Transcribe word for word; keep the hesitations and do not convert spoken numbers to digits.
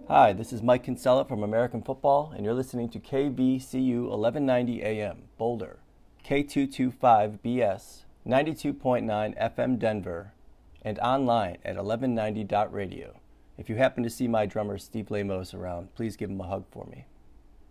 Hi, this is Mike Kinsella from American Football, and you're listening to K V C U eleven ninety A M, Boulder, K two twenty-five B S, ninety-two point nine F M Denver, and online at eleven ninety dot radio. If you happen to see my drummer Steve Lamos around, please give him a hug for me.